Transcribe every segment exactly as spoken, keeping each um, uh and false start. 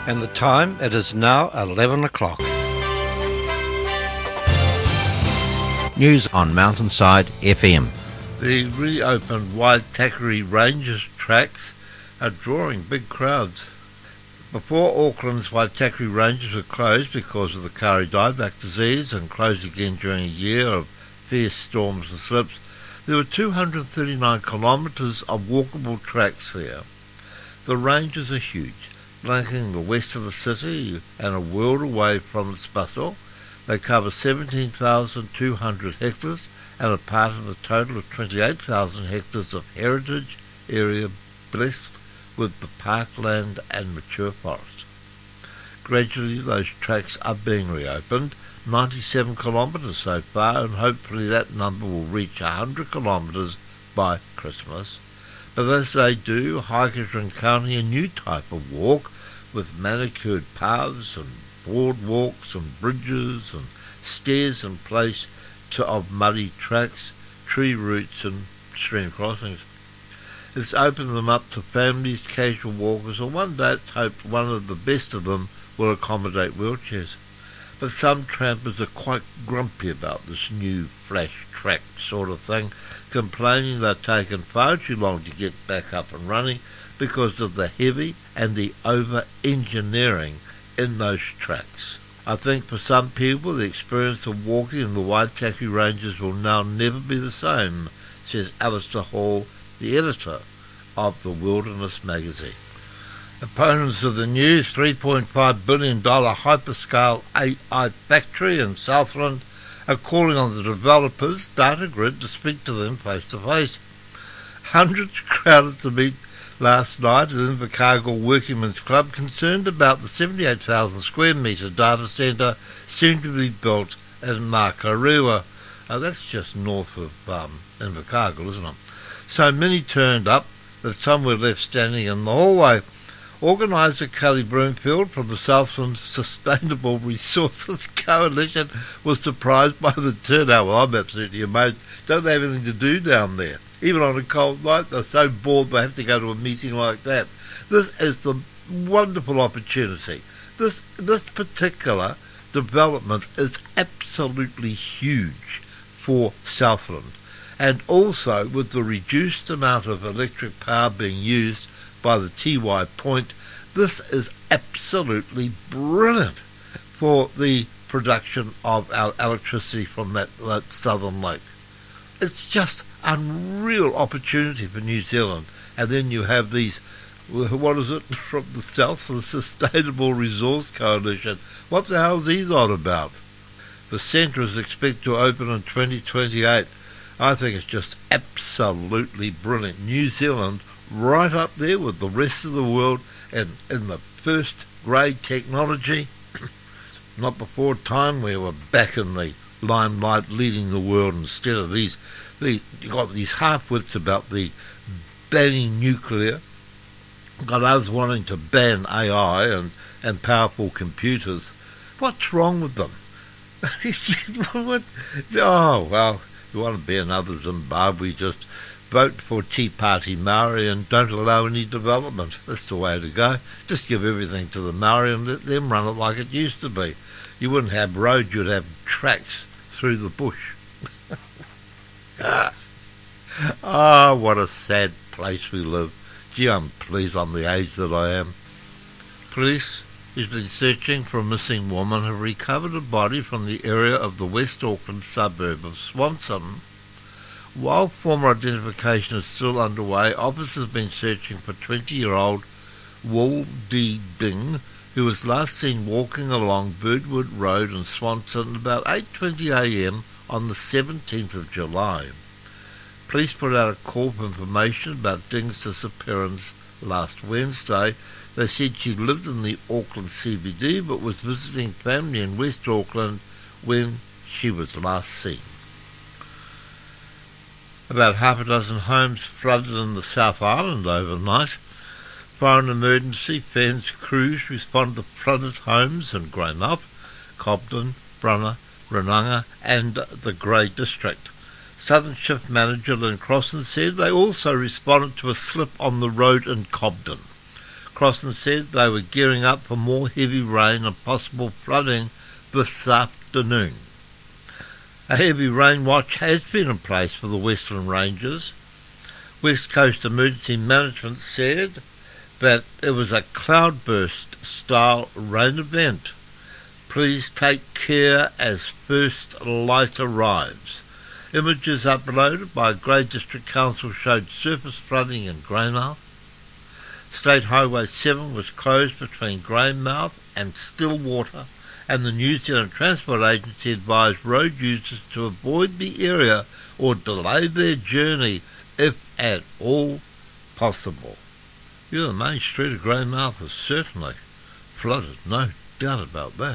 And the time, it is now eleven o'clock. News on Mountainside F M. The reopened Waitakere Rangers tracks are drawing big crowds. Before Auckland's Waitakere Rangers were closed because of the Kari dieback disease and closed again during a year of fierce storms and slips, there were two hundred thirty-nine kilometres of walkable tracks there. The ranges are huge, flanking the west of the city and a world away from its bustle. They cover seventeen thousand two hundred hectares and are part of a total of twenty-eight thousand hectares of heritage area blessed with the parkland and mature forest. Gradually those tracks are being reopened, ninety-seven kilometres so far, and hopefully that number will reach one hundred kilometres by Christmas. But as they do, hikers are encountering a new type of walk with manicured paths and boardwalks and bridges and stairs in place to, of muddy tracks, tree roots and stream crossings. It's opened them up to families, casual walkers, and one day it's hoped one of the best of them will accommodate wheelchairs. But some trampers are quite grumpy about this new flash track sort of thing, complaining they're taking far too long to get back up and running because of the heavy and the over-engineering in those tracks. I think for some people the experience of walking in the Waitakere Ranges will now never be the same, says Alistair Hall, the editor of the Wilderness magazine. Opponents of the new three point five billion dollars hyperscale A I factory in Southland are calling on the developers, Datagrid, to speak to them face to face. Hundreds crowded to meet last night at Invercargill Workingmen's Club, concerned about the seventy-eight thousand square metre data centre soon to be built in Makarewa. Oh, that's just north of um, Invercargill, isn't it? So many turned up that some were left standing in the hallway. Organiser Kelly Broomfield from the Southland Sustainable Resources Coalition was surprised by the turnout. Well, I'm absolutely amazed. Don't they have anything to do down there? Even on a cold night, they're so bored they have to go to a meeting like that. This is a wonderful opportunity. This this particular development is absolutely huge for Southland. And also, with the reduced amount of electric power being used by the Tiwai Point, this is absolutely brilliant for the production of our electricity from that, that southern lake. It's just unreal opportunity for New Zealand. And then you have these, what is it, from the south, the Sustainable Resource Coalition. What the hell is he on about? The centre is expected to open in twenty twenty-eight. I think it's just absolutely brilliant. New Zealand right up there with the rest of the world and in the first grade technology. Not before time we were back in the limelight leading the world instead of these, these you got these half-wits about the banning nuclear, got us wanting to ban A I and, and powerful computers. What's wrong with them? what, oh, well, you want to be another Zimbabwe, just vote for Tea Party Maori and don't allow any development. That's the way to go. Just give everything to the Maori and let them run it like it used to be. You wouldn't have roads, you'd have tracks through the bush. Ah, what a sad place we live. Gee, I'm pleased I'm the age that I am. Police, who's been searching for a missing woman, have recovered a body from the area of the West Auckland suburb of Swanson. While former identification is still underway, officers have been searching for twenty-year-old Wal Dee Ding, who was last seen walking along Birdwood Road in Swanson about eight twenty a m on the seventeenth of July. Police put out a call for information about Ding's disappearance last Wednesday. They said she lived in the Auckland C B D but was visiting family in West Auckland when she was last seen. About half a dozen homes flooded in the South Island overnight. Fire and emergency, fans, crews responded to flooded homes in Greymouth, Cobden, Brunner, Rananga and the Grey District. Southern Shift Manager Lynn Crossan said they also responded to a slip on the road in Cobden. Crossan said they were gearing up for more heavy rain and possible flooding this afternoon. A heavy rain watch has been in place for the Western Ranges. West Coast Emergency Management said that it was a cloudburst-style rain event. Please take care as first light arrives. Images uploaded by Grey District Council showed surface flooding in Greymouth. State Highway seven was closed between Greymouth and Stillwater, and the New Zealand Transport Agency advised road users to avoid the area or delay their journey if at all possible. Yeah, the main street of Greymouth is certainly flooded, no doubt about that.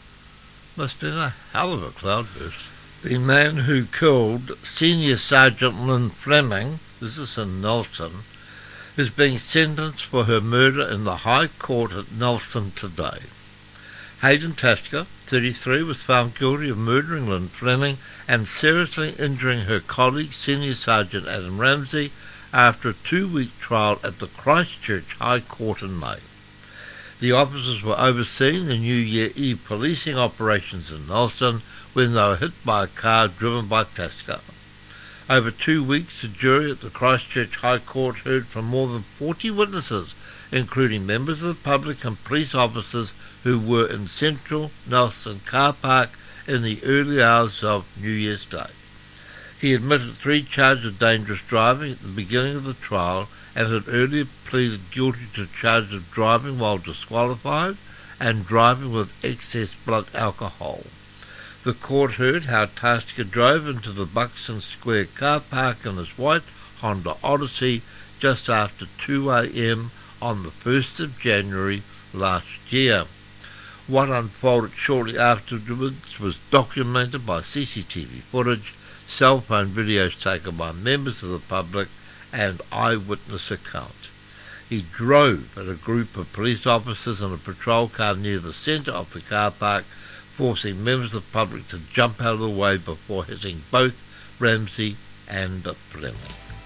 Must have been a hell of a cloudburst. The man who killed Senior Sergeant Lynn Fleming, this is in Nelson, is being sentenced for her murder in the High Court at Nelson today. Hayden Tasker, thirty-three, was found guilty of murdering Lynn Fleming and seriously injuring her colleague, Senior Sergeant Adam Ramsey, after a two-week trial at the Christchurch High Court in May. The officers were overseeing the New Year Eve policing operations in Nelson when they were hit by a car driven by Tasker. Over two weeks, the jury at the Christchurch High Court heard from more than forty witnesses, including members of the public and police officers who were in central Nelson car park in the early hours of New Year's Day. He admitted three charges of dangerous driving at the beginning of the trial and had earlier pleaded guilty to charges of driving while disqualified and driving with excess blood alcohol. The court heard how Tasker drove into the Buxton Square car park in his white Honda Odyssey just after two a.m. on the first of January last year. What unfolded shortly afterwards was documented by C C T V footage, cell phone videos taken by members of the public, and eyewitness accounts. He drove at a group of police officers in a patrol car near the centre of the car park, forcing members of the public to jump out of the way before hitting both Ramsey and Fleming.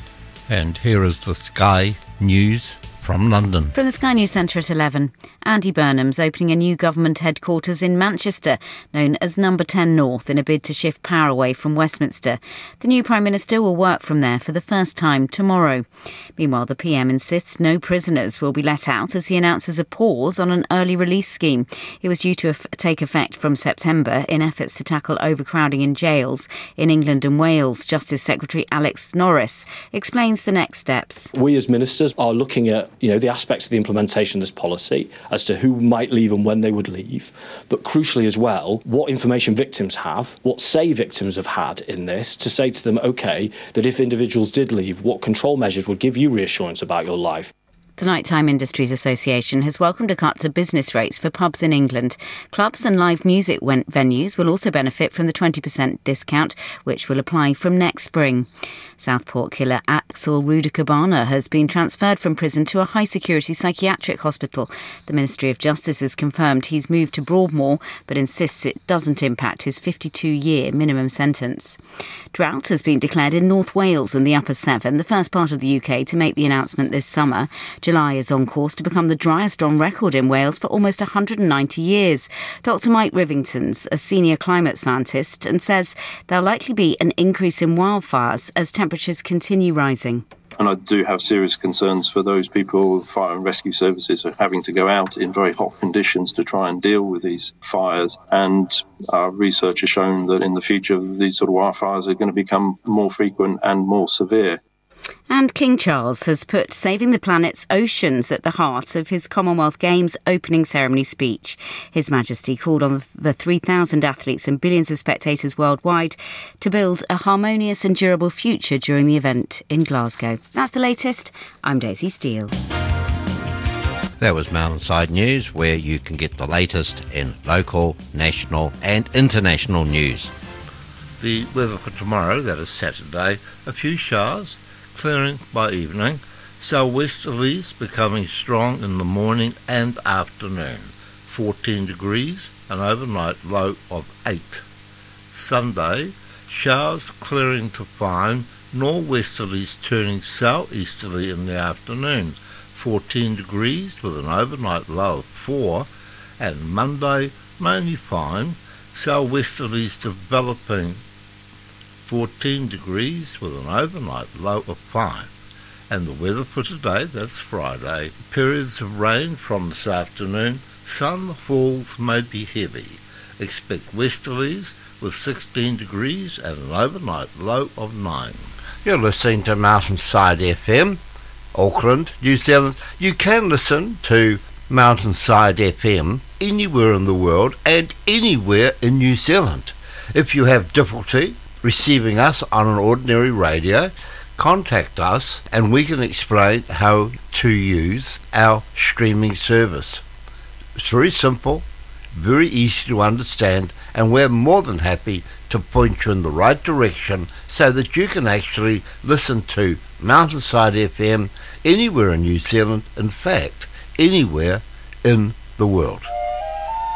And here is the Sky News from London. From the Sky News Centre at eleven, Andy Burnham's opening a new government headquarters in Manchester, known as Number ten North, in a bid to shift power away from Westminster. The new Prime Minister will work from there for the first time tomorrow. Meanwhile, the P M insists no prisoners will be let out as he announces a pause on an early release scheme. It was due to f- take effect from September in efforts to tackle overcrowding in jails in England and Wales. Justice Secretary Alex Norris explains the next steps. We as ministers are looking at you know, the aspects of the implementation of this policy as to who might leave and when they would leave, but crucially as well, what information victims have, what say victims have had in this, to say to them, OK, that if individuals did leave, what control measures would give you reassurance about your life. The Nighttime Industries Association has welcomed a cut to business rates for pubs in England. Clubs and live music venues will also benefit from the twenty percent discount, which will apply from next spring. Southport killer Axel Rudakabana has been transferred from prison to a high-security psychiatric hospital. The Ministry of Justice has confirmed he's moved to Broadmoor, but insists it doesn't impact his fifty-two-year minimum sentence. Drought has been declared in North Wales and the Upper Severn, the first part of the U K to make the announcement this summer. July is on course to become the driest on record in Wales for almost one hundred ninety years. Doctor Mike Rivington's a senior climate scientist and says there'll likely be an increase in wildfires as temperatures continue rising. And I do have serious concerns for those people, fire and rescue services, are having to go out in very hot conditions to try and deal with these fires. And our research has shown that in the future, these sort of wildfires are going to become more frequent and more severe. And King Charles has put saving the planet's oceans at the heart of his Commonwealth Games opening ceremony speech. His Majesty called on the three thousand athletes and billions of spectators worldwide to build a harmonious and durable future during the event in Glasgow. That's the latest. I'm Daisy Steele. That was Mountainside News, where you can get the latest in local, national and international news. The weather for tomorrow, that is Saturday, a few showers, clearing by evening, southwesterlies becoming strong in the morning and afternoon, fourteen degrees, an overnight low of eight. Sunday, showers clearing to fine, northwesterlies turning southeasterly in the afternoon, fourteen degrees with an overnight low of four, and Monday mainly fine, southwesterlies developing fourteen degrees with an overnight low of five. And the weather for today, that's Friday, periods of rain from this afternoon, sun falls may be heavy. Expect westerlies with sixteen degrees and an overnight low of nine. You're listening to Mountainside F M, Auckland, New Zealand. You can listen to Mountainside F M anywhere in the world and anywhere in New Zealand. If you have difficulty receiving us on an ordinary radio, contact us and we can explain how to use our streaming service. It's very simple, very easy to understand, and we're more than happy to point you in the right direction so that you can actually listen to Mountainside F M anywhere in New Zealand, in fact, anywhere in the world.